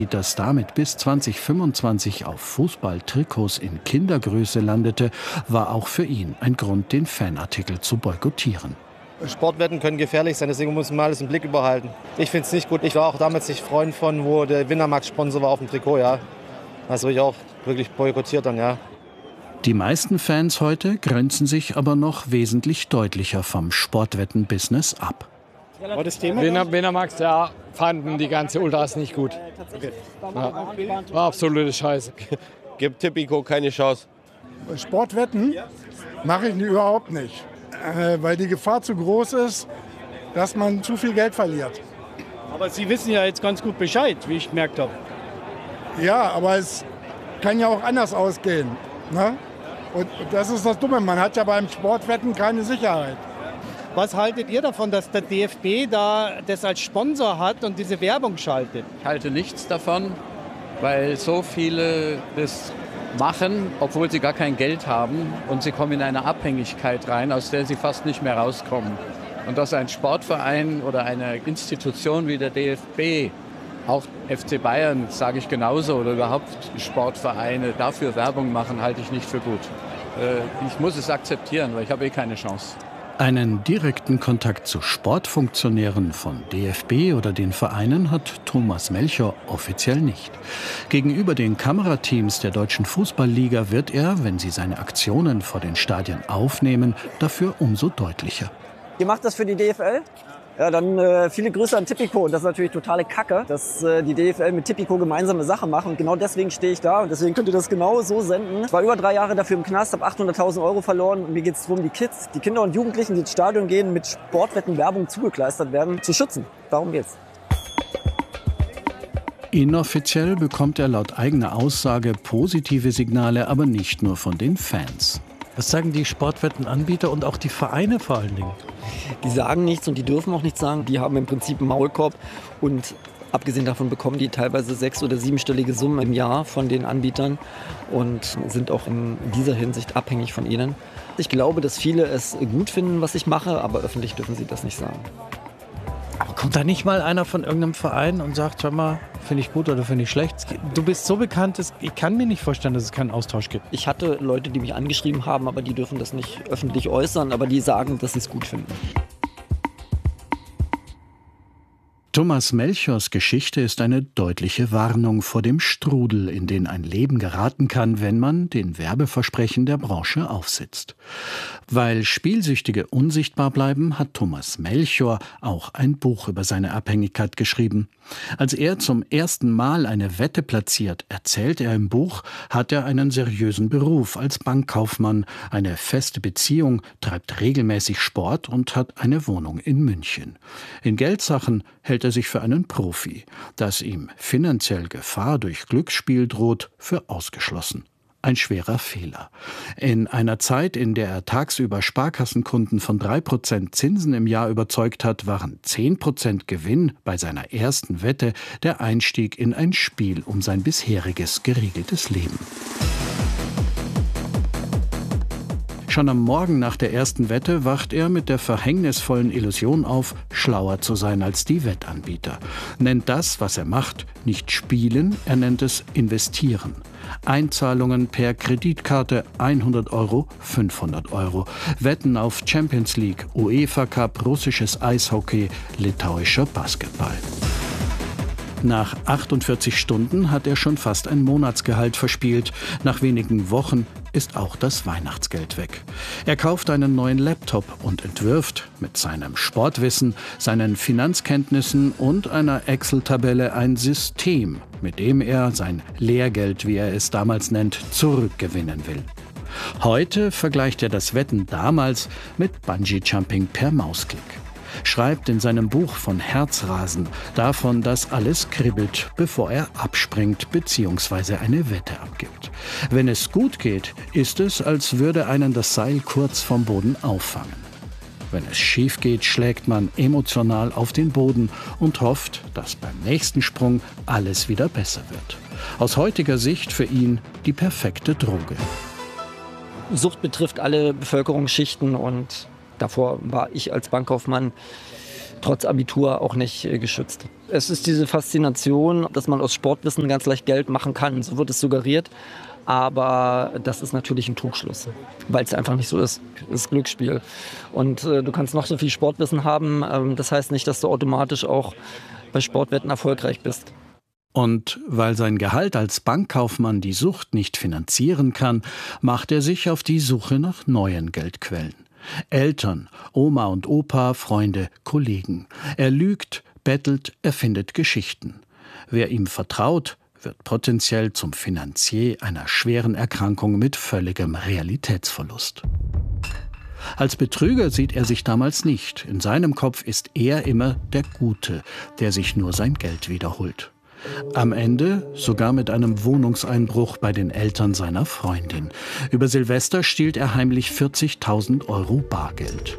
das damit bis 2025 auf Fußballtrikots in Kindergröße landete, war auch für ihn ein Grund, den Fanartikel zu boykottieren. Sportwetten können gefährlich sein, deswegen muss man alles im Blick behalten. Ich finde es nicht gut. Ich war auch damals nicht Freund von, wo der Winamax Sponsor war auf dem Trikot. Ja. Das habe ich auch wirklich boykottiert dann, ja. Die meisten Fans heute grenzen sich aber noch wesentlich deutlicher vom Sportwetten-Business ab. Winamax, ja, fanden die ganze Ultras nicht gut. Ja, war absolute Scheiße. Gibt Tipico keine Chance. Sportwetten mache ich überhaupt nicht, weil die Gefahr zu groß ist, dass man zu viel Geld verliert. Aber Sie wissen ja jetzt ganz gut Bescheid, wie ich gemerkt habe. Ja, aber es kann ja auch anders ausgehen. Ne? Und das ist das Dumme, man hat ja beim Sportwetten keine Sicherheit. Was haltet ihr davon, dass der DFB da das als Sponsor hat und diese Werbung schaltet? Ich halte nichts davon, weil so viele das machen, obwohl sie gar kein Geld haben, und sie kommen in eine Abhängigkeit rein, aus der sie fast nicht mehr rauskommen. Und dass ein Sportverein oder eine Institution wie der DFB, auch FC Bayern, sage ich genauso, oder überhaupt Sportvereine dafür Werbung machen, halte ich nicht für gut. Ich muss es akzeptieren, weil ich habe keine Chance. Einen direkten Kontakt zu Sportfunktionären von DFB oder den Vereinen hat Thomas Melchior offiziell nicht. Gegenüber den Kamerateams der Deutschen Fußballliga wird er, wenn sie seine Aktionen vor den Stadien aufnehmen, dafür umso deutlicher. Ihr macht das für die DFL? Ja, dann viele Grüße an Tipico. Und das ist natürlich totale Kacke, dass die DFL mit Tipico gemeinsame Sachen machen. Und genau deswegen stehe ich da und deswegen könnt ihr das genau so senden. Ich war über 3 Jahre dafür im Knast, habe 800.000 Euro verloren. Und mir geht es darum, die Kids, die Kinder und Jugendlichen, die ins Stadion gehen, mit Sportwetten, Werbung zugekleistert werden, zu schützen. Darum geht's. Inoffiziell bekommt er laut eigener Aussage positive Signale, aber nicht nur von den Fans. Was sagen die Sportwettenanbieter und auch die Vereine vor allen Dingen? Die sagen nichts und die dürfen auch nichts sagen. Die haben im Prinzip einen Maulkorb und abgesehen davon bekommen die teilweise 6- oder 7-stellige Summen im Jahr von den Anbietern und sind auch in dieser Hinsicht abhängig von ihnen. Ich glaube, dass viele es gut finden, was ich mache, aber öffentlich dürfen sie das nicht sagen. Aber kommt da nicht mal einer von irgendeinem Verein und sagt, hör mal, finde ich gut oder finde ich schlecht? Du bist so bekannt, ich kann mir nicht vorstellen, dass es keinen Austausch gibt. Ich hatte Leute, die mich angeschrieben haben, aber die dürfen das nicht öffentlich äußern, aber die sagen, dass sie es gut finden. Thomas Melchiors Geschichte ist eine deutliche Warnung vor dem Strudel, in den ein Leben geraten kann, wenn man den Werbeversprechen der Branche aufsitzt. Weil Spielsüchtige unsichtbar bleiben, hat Thomas Melchior auch ein Buch über seine Abhängigkeit geschrieben. Als er zum ersten Mal eine Wette platziert, erzählt er im Buch, hat er einen seriösen Beruf als Bankkaufmann, eine feste Beziehung, treibt regelmäßig Sport und hat eine Wohnung in München. In Geldsachen hält er sich für einen Profi. Dass ihm finanziell Gefahr durch Glücksspiel droht, für ausgeschlossen. Ein schwerer Fehler. In einer Zeit, in der er tagsüber Sparkassenkunden von 3% Zinsen im Jahr überzeugt hat, waren 10% Gewinn bei seiner ersten Wette der Einstieg in ein Spiel um sein bisheriges geregeltes Leben. Schon am Morgen nach der ersten Wette wacht er mit der verhängnisvollen Illusion auf, schlauer zu sein als die Wettanbieter. Nennt das, was er macht, nicht Spielen, er nennt es Investieren. Einzahlungen per Kreditkarte 100 Euro, 500 Euro. Wetten auf Champions League, UEFA Cup, russisches Eishockey, litauischer Basketball. Nach 48 Stunden hat er schon fast ein Monatsgehalt verspielt. Nach wenigen Wochen ist auch das Weihnachtsgeld weg. Er kauft einen neuen Laptop und entwirft mit seinem Sportwissen, seinen Finanzkenntnissen und einer Excel-Tabelle ein System, mit dem er sein Lehrgeld, wie er es damals nennt, zurückgewinnen will. Heute vergleicht er das Wetten damals mit Bungee-Jumping per Mausklick. Schreibt in seinem Buch von Herzrasen davon, dass alles kribbelt, bevor er abspringt bzw. eine Wette abgibt. Wenn es gut geht, ist es, als würde einen das Seil kurz vom Boden auffangen. Wenn es schief geht, schlägt man emotional auf den Boden und hofft, dass beim nächsten Sprung alles wieder besser wird. Aus heutiger Sicht für ihn die perfekte Droge. Sucht betrifft alle Bevölkerungsschichten und davor war ich als Bankkaufmann trotz Abitur auch nicht geschützt. Es ist diese Faszination, dass man aus Sportwissen ganz leicht Geld machen kann, so wird es suggeriert. Aber das ist natürlich ein Trugschluss, weil es einfach nicht so ist. Es ist Glücksspiel. Und du kannst noch so viel Sportwissen haben. Das heißt nicht, dass du automatisch auch bei Sportwetten erfolgreich bist. Und weil sein Gehalt als Bankkaufmann die Sucht nicht finanzieren kann, macht er sich auf die Suche nach neuen Geldquellen. Eltern, Oma und Opa, Freunde, Kollegen. Er lügt, bettelt, erfindet Geschichten. Wer ihm vertraut, wird potenziell zum Finanzier einer schweren Erkrankung mit völligem Realitätsverlust. Als Betrüger sieht er sich damals nicht. In seinem Kopf ist er immer der Gute, der sich nur sein Geld wiederholt. Am Ende sogar mit einem Wohnungseinbruch bei den Eltern seiner Freundin. Über Silvester stiehlt er heimlich 40.000 € Bargeld.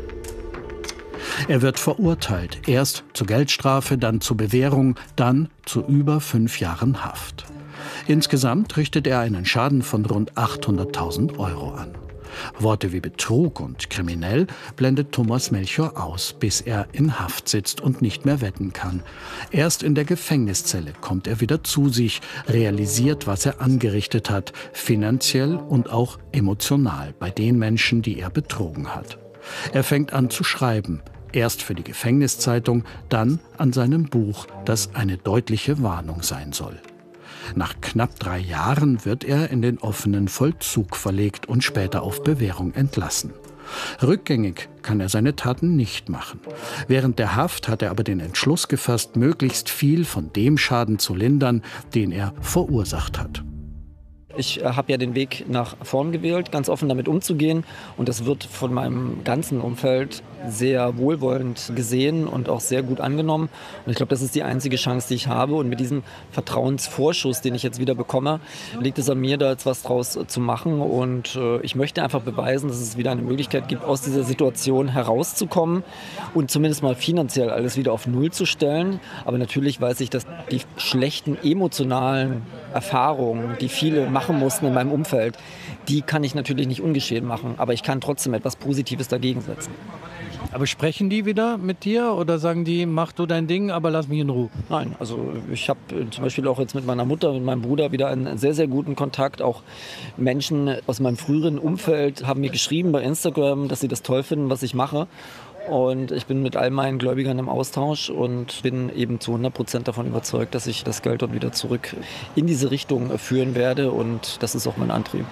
Er wird verurteilt, erst zur Geldstrafe, dann zur Bewährung, dann zu über 5 Jahren Haft. Insgesamt richtet er einen Schaden von rund 800.000 € an. Worte wie Betrug und kriminell blendet Thomas Melchior aus, bis er in Haft sitzt und nicht mehr wetten kann. Erst in der Gefängniszelle kommt er wieder zu sich, realisiert, was er angerichtet hat, finanziell und auch emotional bei den Menschen, die er betrogen hat. Er fängt an zu schreiben, erst für die Gefängniszeitung, dann an seinem Buch, das eine deutliche Warnung sein soll. Nach knapp 3 Jahren wird er in den offenen Vollzug verlegt und später auf Bewährung entlassen. Rückgängig kann er seine Taten nicht machen. Während der Haft hat er aber den Entschluss gefasst, möglichst viel von dem Schaden zu lindern, den er verursacht hat. Ich habe ja den Weg nach vorn gewählt, ganz offen damit umzugehen. Und das wird von meinem ganzen Umfeld sehr wohlwollend gesehen und auch sehr gut angenommen. Und ich glaube, das ist die einzige Chance, die ich habe. Und mit diesem Vertrauensvorschuss, den ich jetzt wieder bekomme, liegt es an mir, da jetzt was draus zu machen. Und ich möchte einfach beweisen, dass es wieder eine Möglichkeit gibt, aus dieser Situation herauszukommen und zumindest mal finanziell alles wieder auf Null zu stellen. Aber natürlich weiß ich, dass die schlechten emotionalen Erfahrungen, die viele machen mussten in meinem Umfeld, die kann ich natürlich nicht ungeschehen machen. Aber ich kann trotzdem etwas Positives dagegen setzen. Aber sprechen die wieder mit dir oder sagen die, mach du dein Ding, aber lass mich in Ruhe? Nein, also ich habe zum Beispiel auch jetzt mit meiner Mutter, mit meinem Bruder wieder einen sehr, sehr guten Kontakt. Auch Menschen aus meinem früheren Umfeld haben mir geschrieben bei Instagram, dass sie das toll finden, was ich mache. Und ich bin mit all meinen Gläubigern im Austausch und bin eben zu 100% davon überzeugt, dass ich das Geld dort wieder zurück in diese Richtung führen werde. Und das ist auch mein Antrieb.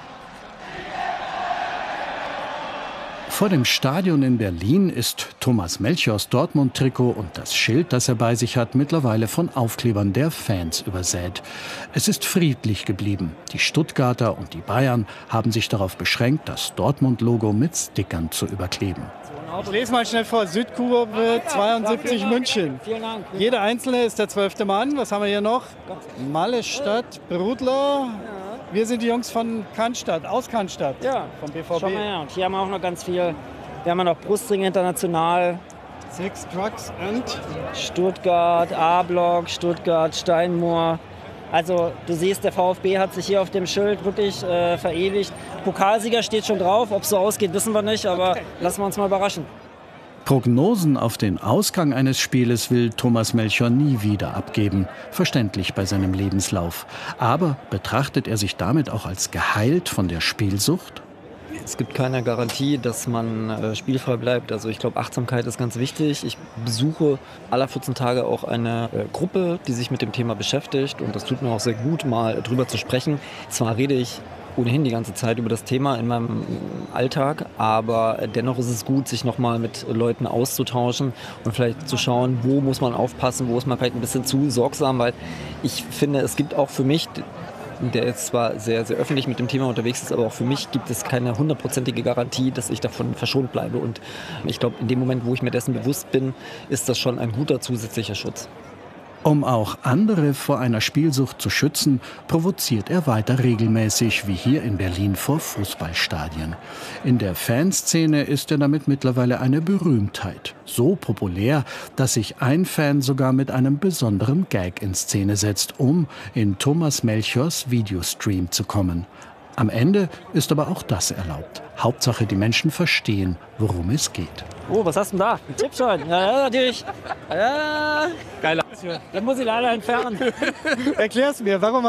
Vor dem Stadion in Berlin ist Thomas Melchiors Dortmund-Trikot und das Schild, das er bei sich hat, mittlerweile von Aufklebern der Fans übersät. Es ist friedlich geblieben. Die Stuttgarter und die Bayern haben sich darauf beschränkt, das Dortmund-Logo mit Stickern zu überkleben. Ich lese mal schnell vor. Südkurve 72 München. Jeder Einzelne ist der 12. Mann. Was haben wir hier noch? Malestadt, Brudler. Wir sind die Jungs von Cannstatt, aus Cannstatt, ja, vom BVB. Schau mal her. Und hier haben wir auch noch ganz viel. Wir haben ja noch Brustring International. Six Trucks and Stuttgart, A-Block, Stuttgart, Steinmoor. Also du siehst, der VfB hat sich hier auf dem Schild wirklich verewigt. Pokalsieger steht schon drauf. Ob es so ausgeht, wissen wir nicht, aber lassen wir uns mal überraschen. Prognosen auf den Ausgang eines Spieles will Thomas Melchior nie wieder abgeben. Verständlich bei seinem Lebenslauf. Aber betrachtet er sich damit auch als geheilt von der Spielsucht? Es gibt keine Garantie, dass man spielfrei bleibt. Also ich glaube, Achtsamkeit ist ganz wichtig. Ich besuche alle 14 Tage auch eine Gruppe, die sich mit dem Thema beschäftigt. Und das tut mir auch sehr gut, mal drüber zu sprechen. Zwar rede ich ohnehin die ganze Zeit über das Thema in meinem Alltag, aber dennoch ist es gut, sich nochmal mit Leuten auszutauschen und vielleicht zu schauen, wo muss man aufpassen, wo ist man vielleicht ein bisschen zu sorgsam, weil ich finde, es gibt auch für mich, der jetzt zwar sehr, sehr öffentlich mit dem Thema unterwegs ist, aber auch für mich gibt es keine 100%ige Garantie, dass ich davon verschont bleibe. Und ich glaube, in dem Moment, wo ich mir dessen bewusst bin, ist das schon ein guter zusätzlicher Schutz. Um auch andere vor einer Spielsucht zu schützen, provoziert er weiter regelmäßig, wie hier in Berlin vor Fußballstadien. In der Fanszene ist er damit mittlerweile eine Berühmtheit. So populär, dass sich ein Fan sogar mit einem besonderen Gag in Szene setzt, um in Thomas Melchiors Videostream zu kommen. Am Ende ist aber auch das erlaubt. Hauptsache, die Menschen verstehen, worum es geht. Oh, was hast du denn da? Ein Tippschein? Ja, natürlich. Ja. Geil. Dann muss ich leider entfernen. Erklär's mir, warum